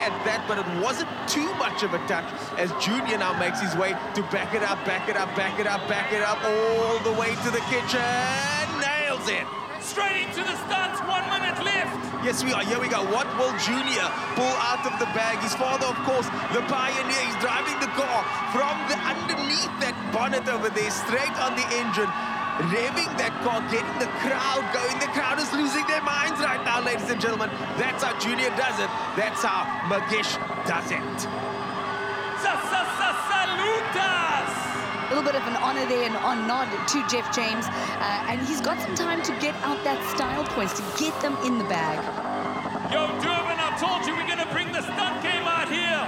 at that, but it wasn't too much of a touch as Junior now makes his way to back it up, all the way to the kitchen. Nails it. Straight into the stunts, 1 minute left. Yes, we are. Here we go. What will Junior pull out of the bag? His father, of course, the pioneer. He's driving the car from the underneath that bonnet over there, straight on the engine, revving that car, getting the crowd going. The crowd is losing their minds right now, ladies and gentlemen. That's how Junior does it. That's how Magesh does it. Salutas! A little bit of an honor there and a nod to Jeff James. And he's got some time to get out that style points, to get them in the bag. Yo, Durban, I told you we're going to bring the stunt game out here.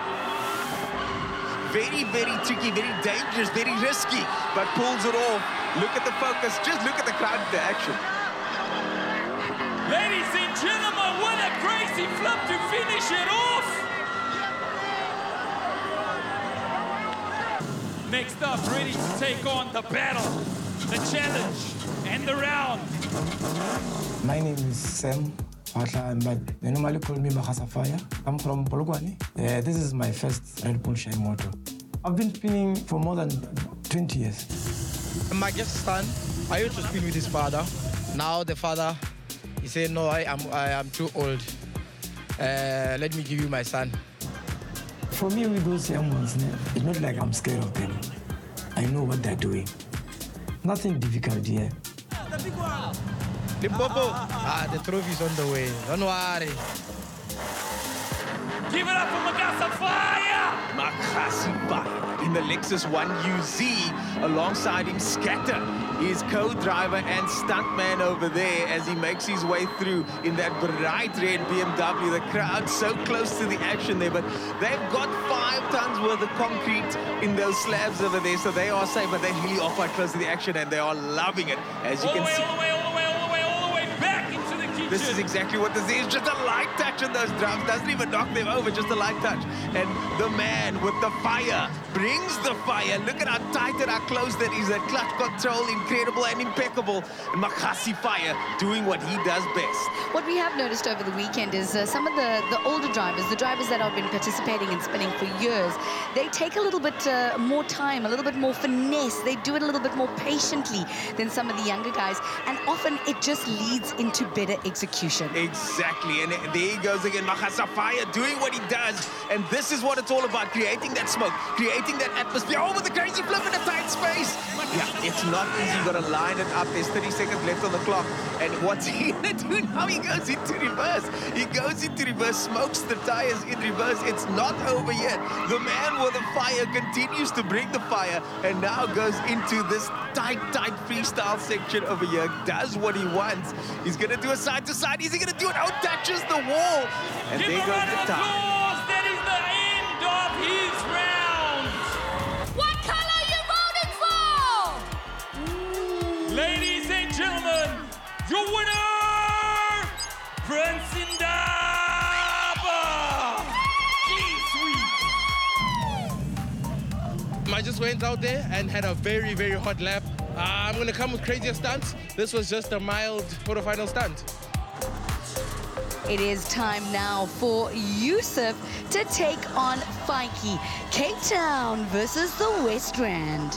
Very, very tricky, very dangerous, very risky, but pulls it off. Look at the focus. Just look at the crowd, the action. Ladies and gentlemen, what a crazy flip to finish it off. Next up, ready to take on the battle, the challenge, and the round. My name is Sam, but they normally call me Mahasafaya. I'm from Polokwane. This is my first Red Bull Shine Moto. I've been spinning for more than 20 years. My guest son, I used to spin with his father. Now the father, he said, no, I am too old. Let me give you my son. For me, with those young ones, it's not like I'm scared of them. I know what they're doing. Nothing difficult here. Limpopo, the trophy's on the way. Don't worry. Give it up for Magasafaya! Magasafaya in the Lexus 1UZ, alongside him Scatter, his co-driver and stuntman over there as he makes his way through in that bright red BMW. The crowd so close to the action there, but they've got 5 tons worth of concrete in those slabs over there, so they are safe, but they really are quite close to the action and they are loving it, as you can see. All the way back into the kitchen. This is exactly what this is, just a light touch on those drums, doesn't even knock them over, just a light touch. And the man with the fire brings the fire. Look at how tight and how close that is. That clutch control, incredible and impeccable. And Magasafaya doing what he does best. What we have noticed over the weekend is some of the older drivers, the drivers that have been participating in spinning for years, they take a little bit more time, a little bit more finesse. They do it a little bit more patiently than some of the younger guys. And often it just leads into better execution. Exactly. And there he goes again. Magasafaya doing what he does. And this is what it's all about, creating that smoke, creating that atmosphere. Oh, with the crazy flip in a tight space. Yeah, it's not easy. You've got to line it up. There's 30 seconds left on the clock. And what's he going to do now? He goes into reverse. He goes into reverse, smokes the tires in reverse. It's not over yet. The man with the fire continues to bring the fire and now goes into this tight freestyle section over here. Does what he wants. He's going to do a side to side. Is he going to do it? Oh, touches the wall. And Give there a goes round the of time. applause. That is the end of his round. What color are you voting for? Ladies and gentlemen, your winner, Prince Indaba. Clean sweep. I just went out there and had a very, very hot lap. I'm going to come with crazier stunts. This was just a mild quarterfinal stunt. It is time now for Yusuf to take on Fikey. Cape Town versus the West Rand.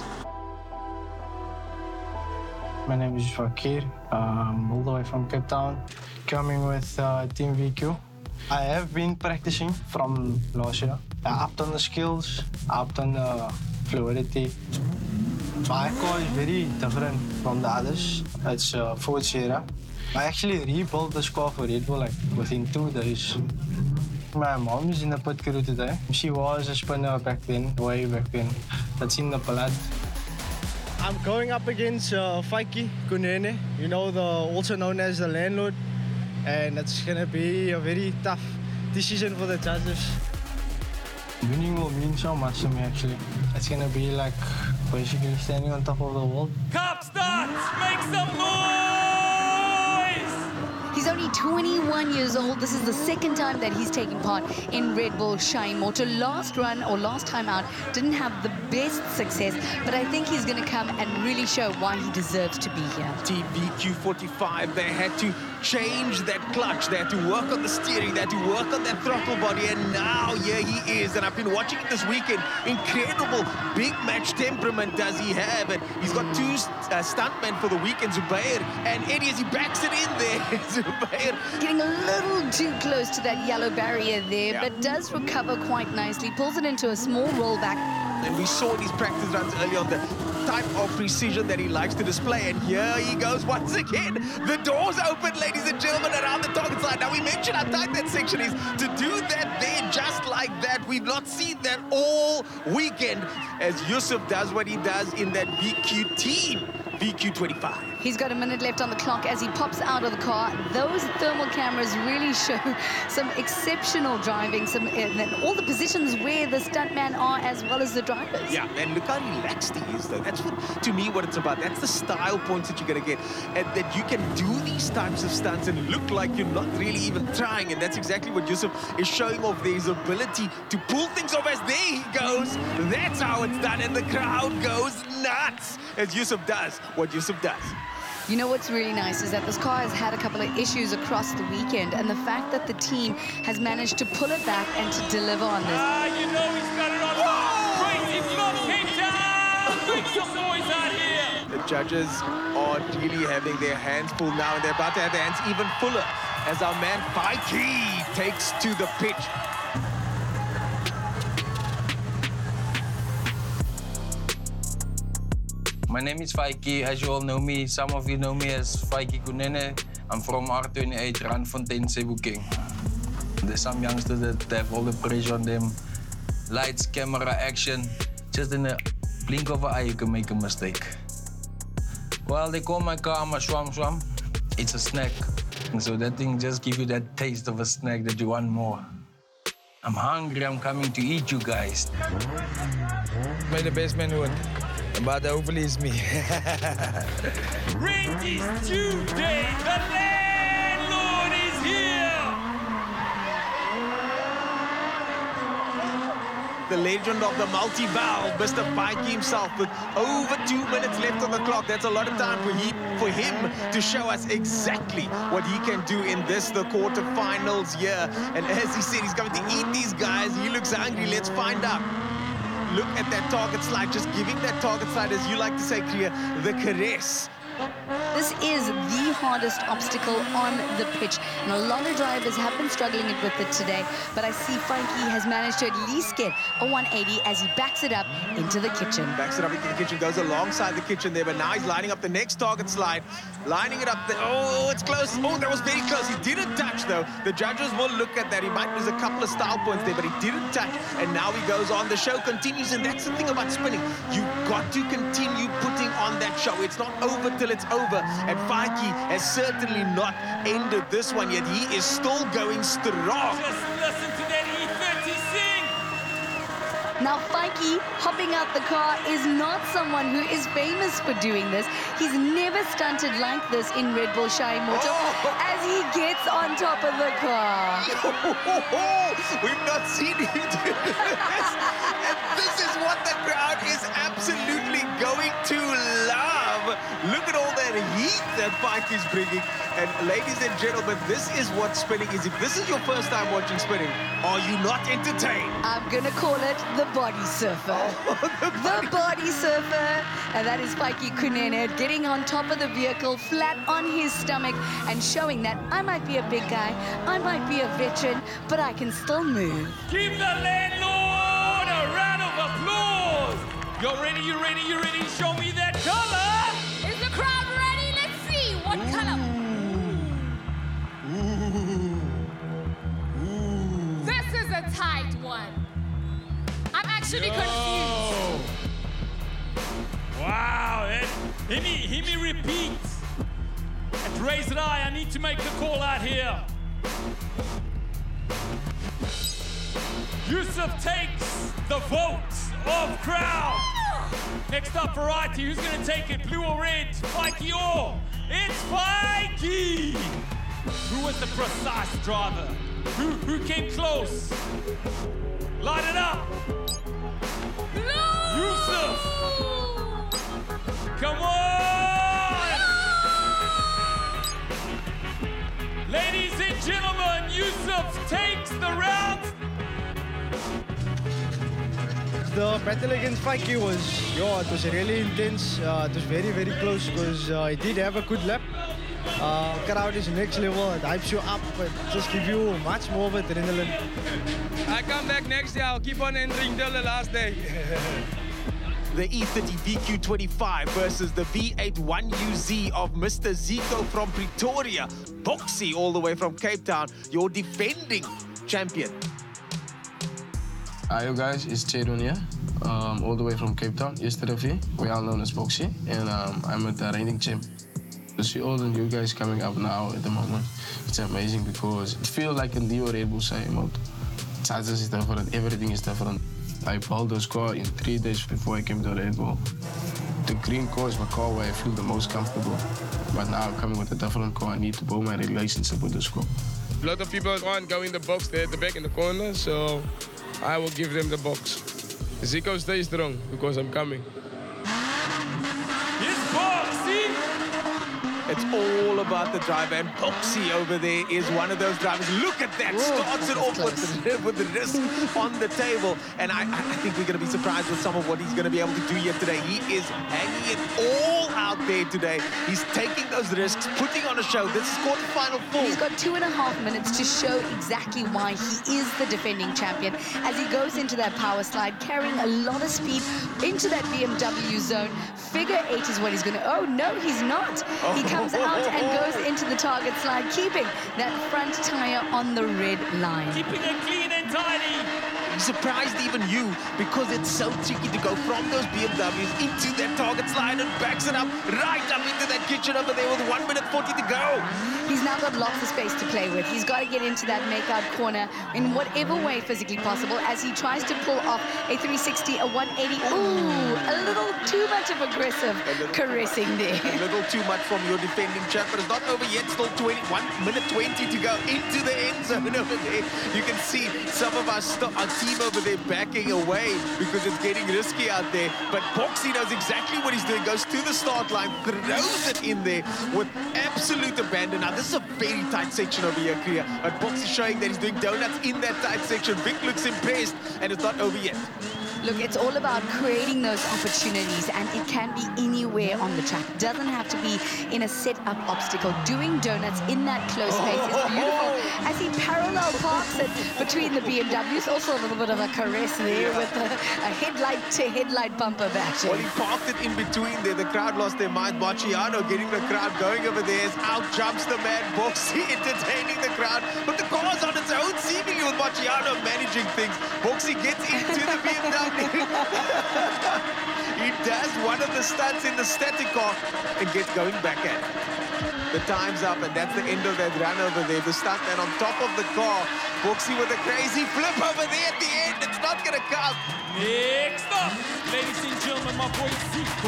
My name is Fakir. I'm all the way from Cape Town, coming with Team VQ. I have been practicing from last year. I upped on the skills, upped on the fluidity. My car is very different from the others. It's Ford Sierra. I actually rebuilt this car for Red Bull like within 2 days. My mom is in the pit crew today. She was a spinner back then, way back then. That's in the blood. I'm going up against Fikey Kunene, you know, also known as the landlord. And it's going to be a very tough decision for the judges. Winning will mean so much to me, actually. It's going to be like basically standing on top of the world. Cup starts. Make some noise. He's only 21 years old. This is the second time that he's taking part in Red Bull Shine Motor. Last run or last time out didn't have the best success, but I think he's going to come and really show why he deserves to be here. TVQ45, they had to change that clutch. They had to work on the steering. They had to work on that throttle body. And now here he is. And I've been watching it this weekend. Incredible big match temperament does he have. And he's got two stuntmen for the weekend, Zubair and Eddie, as he backs it in there. Zubair getting a little too close to that yellow barrier there, but does recover quite nicely. Pulls it into a small rollback. And we saw in his practice runs earlier on the type of precision that he likes to display. And here he goes once again. The doors open, ladies and gentlemen, around the target side. Now, we mentioned how tight that section is. To do that there just like that, we've not seen that all weekend as Yusuf does what he does in that VQ team, VQ25. He's got a minute left on the clock as he pops out of the car. Those thermal cameras really show some exceptional driving, and all the positions where the stuntmen are as well as the drivers. Yeah, and look how relaxed he is, though. That's what, to me, what it's about. That's the style points that you're going to get, and that you can do these types of stunts and look like you're not really even trying, and that's exactly what Yusuf is showing off there, his ability to pull things off as there he goes. That's how it's done, and the crowd goes nuts as Yusuf does what Yusuf does. You know what's really nice is that this car has had a couple of issues across the weekend, and the fact that the team has managed to pull it back and to deliver on this. You know he's got it on. Crazy flop, Cape Town! Make some noise out here! The judges are really having their hands full now, and they're about to have their hands even fuller as our man Faiki takes to the pitch. My name is Faiki. As you all know me, some of you know me as Faiki Kunene. I'm from R28, Randfontein, Sebokeng. There's some youngsters that have all the pressure on them. Lights, camera, action. Just in a blink of an eye, you can make a mistake. Well, they call my car a swam. It's a snack. And so that thing just gives you that taste of a snack that you want more. I'm hungry, I'm coming to eat you guys. May the best man win. But hopefully it's me. Randy's today, the landlord is here! The legend of the multi-valve, Mr. Faiki himself, with over 2 minutes left on the clock. That's a lot of time for him to show us exactly what he can do in this, the quarterfinals here. And as he said, he's going to eat these guys. He looks hungry. Let's find out. Look at that target slide, just giving that target slide, as you like to say, Kriya, the caress. This is the hardest obstacle on the pitch, and a lot of drivers have been struggling with it today, but I see Faiki has managed to at least get a 180 as he backs it up into the kitchen. Backs it up into the kitchen, goes alongside the kitchen there, but now he's lining up the next target slide, lining it up there. Oh, it's close. Oh, that was very close. He didn't touch, though. The judges will look at that. He might lose a couple of style points there, but he didn't touch, and now he goes on. The show continues, and that's the thing about spinning. You've got to continue putting on that show. It's not over till it's over. And Faiki has certainly not ended this one yet. He is still going strong. Just listen to that E30 sing! Now, Faiki hopping out the car is not someone who is famous for doing this. He's never stunted like this in Red Bull Shai Moto as he gets on top of the car. We've not seen him do this. And this is what the crowd is absolutely going to love. Look at all that heat that Faiki is bringing. And ladies and gentlemen, this is what spinning is. If this is your first time watching spinning, are you not entertained? I'm going to call it the body surfer. The body surfer. And that is Faiki Kunene getting on top of the vehicle, flat on his stomach, and showing that I might be a big guy, I might be a veteran, but I can still move. Give the landlord a round of applause! You're ready, you ready, you ready? Show me that color! Is the crowd ready? Let's see. What color? This is a tight one. I'm actually confused. Wow, hear me repeat. At Raised Eye, I need to make the call out here. Yusuf takes the vote of crowd. Next up, variety. Who's going to take it? Blue or red? Faiki or? It's Faiki! Who was the precise driver? Who came close? Light it up! Blue! Yusuf! Come on! the battle against Faiki was, it was really intense. It was very, very close because he did have a good lap. Crowd is next level. It hypes you up. It just gives you much more of adrenaline. I come back next year. I'll keep on entering till the last day. The E30 VQ25 versus the V81UZ of Mr. Zico from Pretoria. Boxy all the way from Cape Town, your defending champion. Hi, you guys, it's Chedon here, all the way from Cape Town, yesterday, well known as Boxy, and I'm the reigning champ. To see all the new guys coming up now at the moment, it's amazing because it feels like a new Red Bull same mode. Sizes is different, everything is different. I bought this car in 3 days before I came to Red Bull. The green car is my car where I feel the most comfortable. But now I'm coming with a different car, I need to build my relationship with this car. A lot of people want to go in the box there at the back in the corner, so I will give them the box. Zico stays strong because I'm coming. It's Boxy! It's all about the driver, and Boxy over there is one of those drivers. Look at that, starts it off with the wrist on the table. And I think we're going to be surprised with some of what he's going to be able to do here today. He is hanging it all out there today. He's taking those risks, putting on a show. This is quarterfinal 4. He's got 2.5 minutes to show exactly why he is the defending champion as he goes into that power slide, carrying a lot of speed into that BMW zone. Figure 8 is what he's going to... Oh, no, he's not. He comes out and goes into the target slide, keeping that front tire on the red line. Keeping it clean and tidy. Surprised even you because it's so tricky to go from those BMWs into that target slide and backs it up right up into that kitchen over there with 1 minute 40 to go. He's now got lots of space to play with. He's got to get into that make-out corner in whatever way physically possible as he tries to pull off a 360, a 180. Ooh, a little too much of aggressive caressing there. A little too much from your defending champ, but it's not over yet. Still 1 minute 20 to go into the end zone over there. You can see some of our team over there backing away because it's getting risky out there. But Boxy knows exactly what he's doing. Goes to the start line, throws it in there with absolute abandon. Now, this is a very tight section over here, Kriya. But Boxy showing that he's doing donuts in that tight section. Vic looks impressed, and it's not over yet. Look, it's all about creating those opportunities, and it can be anywhere on the track. It doesn't have to be in a set-up obstacle. Doing donuts in that close space is beautiful. As he parallel parks it between the BMWs, also a little bit of a caress there with a headlight-to-headlight bumper batch. Well, he parked it in between there. The crowd lost their mind. Marciano getting the crowd going over there as out jumps the man. Boxy entertaining the crowd. But the car's on its own, seemingly with Marciano managing things. Boxy gets into the BMW. He does one of the stunts in the static car and gets going back at it. The time's up, and that's the end of that run over there. The stuntman on top of the car. Boxy with a crazy flip over there at the end. It's not going to come. Next up, ladies and gentlemen, my boy Zico.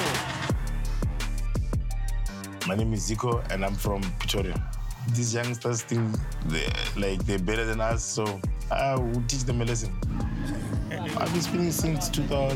My name is Zico, and I'm from Pretoria. These youngsters think they're better than us, so I will teach them a lesson. I've been spinning since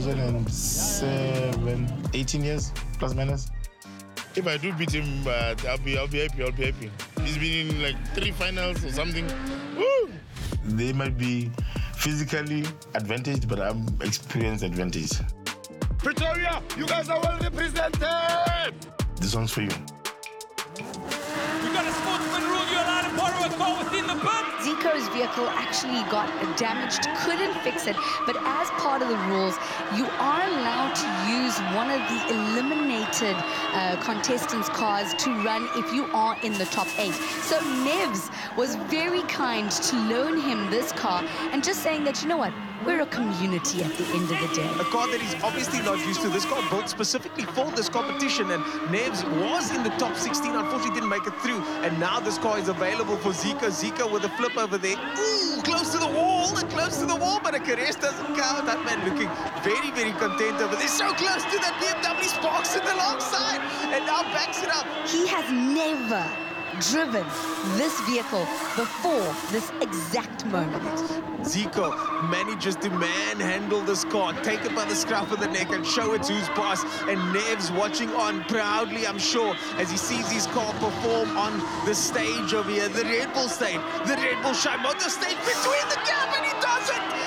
2007, 18 years, plus minus. If I do beat him, I'll be happy. He's been in like 3 finals or something. Woo! They might be physically advantaged, but I'm experienced advantage. Pretoria, you guys are well represented! This one's for you. We got a sportsman rule. You're allowed to borrow a car within the pit. Zico's vehicle actually got damaged, couldn't fix it, but as part of the rules, you are allowed to use one of the eliminated contestants' cars to run if you are in the top 8. So Nevs was very kind to loan him this car and just saying that, you know what, we're a community at the end of the day. A car that he's obviously not used to. This car built specifically for this competition, and Nevs was in the top 16. Unfortunately, didn't make it through. And now this car is available for Zico. Zico with a flip over there. Ooh, close to the wall, but a caress doesn't count. That man looking very, very content over there. So close to that BMW. Sparks it alongside, and now backs it up. He has never driven this vehicle before this exact moment. Zico manages to manhandle this car, take it by the scruff of the neck and show it who's boss. And Nevs watching on proudly, I'm sure, as he sees his car perform on the stage over here, the Red Bull stage, the Red Bull Shine Motor stage between the gap, and he does it! He does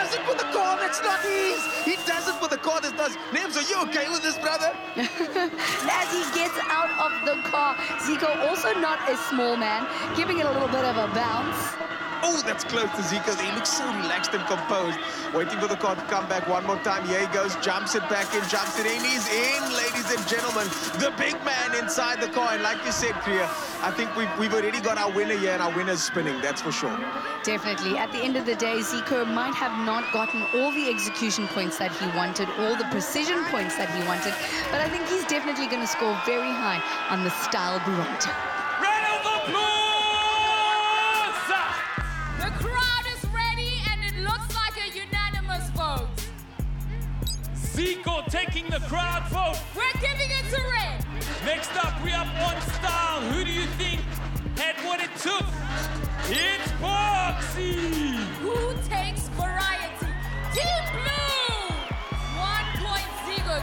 does it with the car, that's not ease. He does it with the car, that's not. Nims, are you okay with this, brother? As he gets out of the car, Zico, also not a small man, giving it a little bit of a bounce. Oh, that's close to Zico. He looks so relaxed and composed. Waiting for the car to come back one more time. Here he goes, jumps it back in, jumps it in. He's in, ladies and gentlemen. The big man inside the car. And like you said, Kriya, I think we've already got our winner here, and our winner's spinning, that's for sure. Definitely. At the end of the day, Zico might have not gotten all the execution points that he wanted, all the precision points that he wanted, but I think he's definitely going to score very high on the style barometer. Round of applause! The crowd is ready, and it looks like a unanimous vote. Zico taking the crowd vote. We're giving it to Red. Next up, we have on style. Who do you think had what it took? It's Boxy. Who takes variety?